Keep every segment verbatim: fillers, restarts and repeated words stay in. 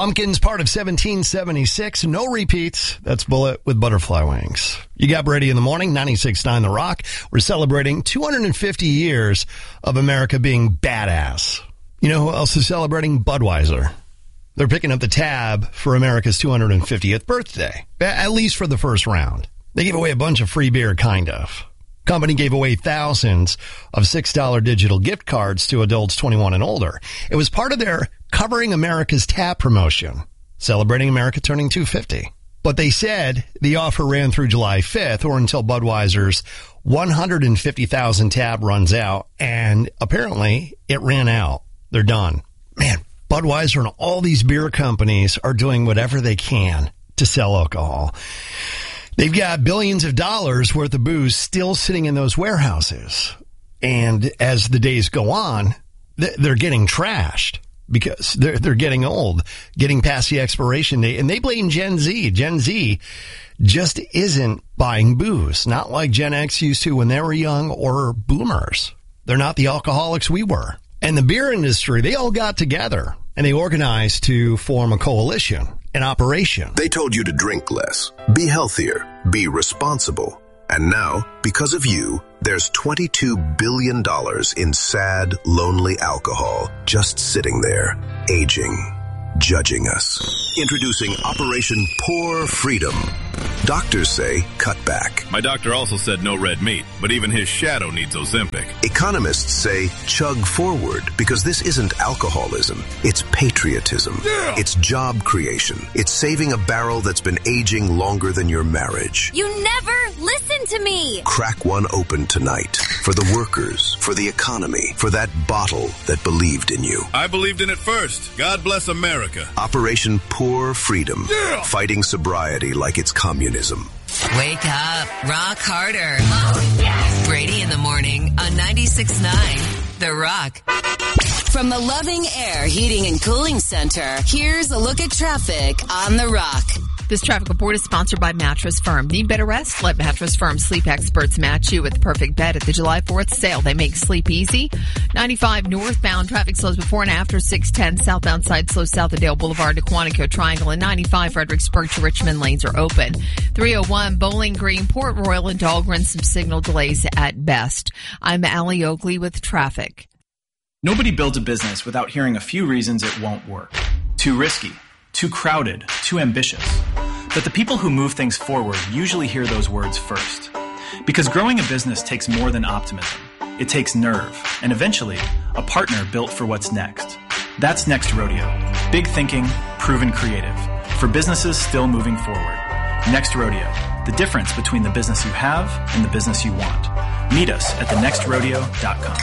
Pumpkins, part of seventeen seventy-six. No repeats. That's Bullet with Butterfly Wings. You got Brady in the morning, ninety-six point nine The Rock. We're celebrating two hundred fifty years of America being badass. You know who else is celebrating? Budweiser. They're picking up the tab for America's two hundred fiftieth birthday, at least for the first round. They gave away a bunch of free beer, kind of. Company gave away thousands of six dollar digital gift cards to adults twenty-one and older. It was part of their Covering America's Tab promotion, celebrating America turning two hundred fifty. But they said the offer ran through July fifth, or until Budweiser's one hundred fifty thousand tab runs out, and apparently it ran out. They're done. Man, Budweiser and all these beer companies are doing whatever they can to sell alcohol. They've got billions of dollars worth of booze still sitting in those warehouses. And as the days go on, they're getting trashed because they're, they're getting old, getting past the expiration date. And they blame Gen Z. Gen Z just isn't buying booze, not like Gen X used to when they were young, or boomers. They're not the alcoholics we were. And the beer industry, they all got together and they organized to form a coalition, an operation. They told you to drink less, be healthier, be responsible. And now, because of you, there's twenty-two billion dollars in sad, lonely alcohol just sitting there, aging, judging us. Introducing Operation Pour Freedom. Doctors say cut back. My doctor also said no red meat, but even his shadow needs Ozempic. Economists say chug forward, because this isn't alcoholism. It's patriotism. Yeah. It's job creation. It's saving a barrel that's been aging longer than your marriage. You never listen to me. Crack one open tonight. For the workers, for the economy, for that bottle that believed in you. I believed in it first. God bless America. Operation Pour Freedom. Yeah. Fighting sobriety like it's communism. Wake up. Rock harder. Oh, yes. Brady in the morning on ninety-six point nine The Rock. From the Loving Air Heating and Cooling Center, here's a look at traffic on The Rock. This traffic report is sponsored by Mattress Firm. Need better rest? Let Mattress Firm sleep experts match you with the perfect bed at the July fourth sale. They make sleep easy. ninety-five northbound traffic slows before and after six ten. Southbound side slows south of Dale Boulevard to Quantico Triangle, and ninety-five Fredericksburg to Richmond lanes are open. three oh one Bowling Green, Port Royal, and Dahlgren, some signal delays at best. I'm Allie Oakley with traffic. Nobody builds a business without hearing a few reasons it won't work. Too risky, too crowded, too ambitious. But the people who move things forward usually hear those words first. Because growing a business takes more than optimism. It takes nerve, and eventually, a partner built for what's next. That's Next Rodeo. Big thinking, proven creative. For businesses still moving forward. Next Rodeo. The difference between the business you have and the business you want. Meet us at the next rodeo dot com.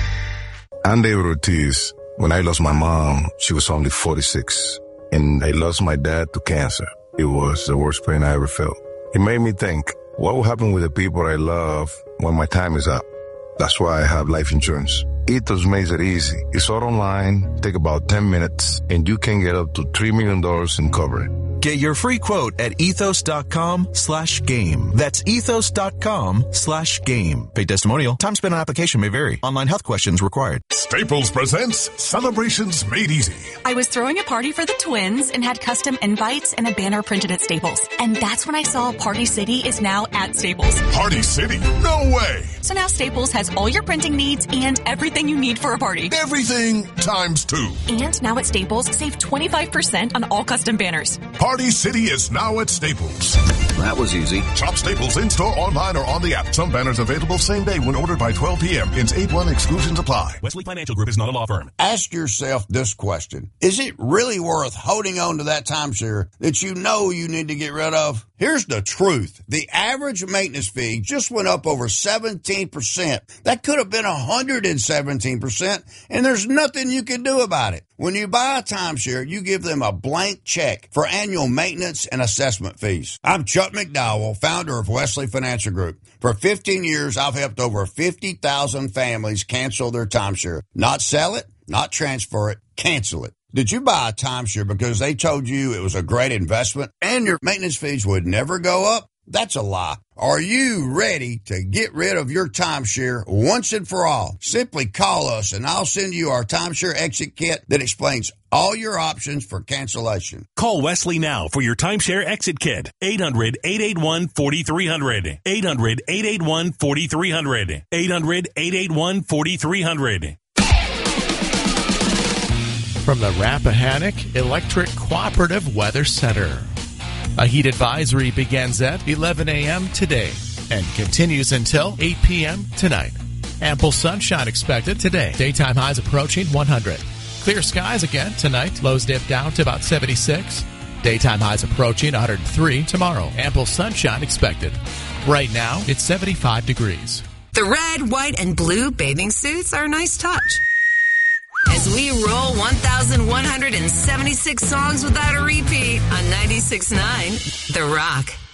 I'm David Ortiz. When I lost my mom, she was only forty-six. And I lost my dad to cancer. It was the worst pain I ever felt. It made me think, what will happen with the people I love when my time is up? That's why I have life insurance. Ethos makes it easy. It's all online, take about ten minutes, and you can get up to three million dollars in coverage. Get your free quote at ethos.com slash game. That's ethos.com slash game. Paid testimonial. Time spent on application may vary. Online health questions required. Staples presents Celebrations Made Easy. I was throwing a party for the twins and had custom invites and a banner printed at Staples. And that's when I saw Party City is now at Staples. Party City? No way! So now Staples has all your printing needs and everything you need for a party. Everything times two. And now at Staples, save twenty-five percent on all custom banners. Party City is now at Staples. That was easy. Shop Staples in-store, online, or on the app. Some banners available same day when ordered by twelve p.m. Ins eight one exclusions apply. Wesley Financial Group is not a law firm. Ask yourself this question. Is it really worth holding on to that timeshare that you know you need to get rid of? Here's the truth. The average maintenance fee just went up over seventeen percent. That could have been one hundred seventeen percent, and there's nothing you can do about it. When you buy a timeshare, you give them a blank check for annual maintenance and assessment fees. I'm Chuck McDowell, founder of Wesley Financial Group. For fifteen years, I've helped over fifty thousand families cancel their timeshare. Not sell it, not transfer it, cancel it. Did you buy a timeshare because they told you it was a great investment and your maintenance fees would never go up? That's a lie. Are you ready to get rid of your timeshare once and for all? Simply call us and I'll send you our timeshare exit kit that explains all your options for cancellation. Call Wesley now for your timeshare exit kit. eight hundred, eight eight one, four three zero zero. eight hundred, eight eight one, four three zero zero. eight hundred, eight eight one, four three zero zero. From the Rappahannock Electric Cooperative Weather Center. A heat advisory begins at eleven a.m. today and continues until eight p.m. tonight. Ample sunshine expected today. Daytime highs approaching one hundred. Clear skies again tonight. Lows dip down to about seventy-six. Daytime highs approaching one hundred three tomorrow. Ample sunshine expected. Right now, it's seventy-five degrees. The red, white, and blue bathing suits are a nice touch. As we roll one thousand one hundred seventy-six songs without a repeat on ninety-six point nine The Rock.